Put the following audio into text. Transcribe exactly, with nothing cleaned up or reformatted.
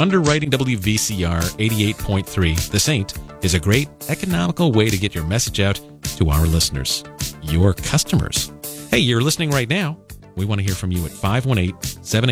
underwriting W V C R eighty-eight point three, The Saint is a great economical way to get your message out to our listeners, your customers. Hey, you're listening right now. We want to hear from you at five one eight, seven eight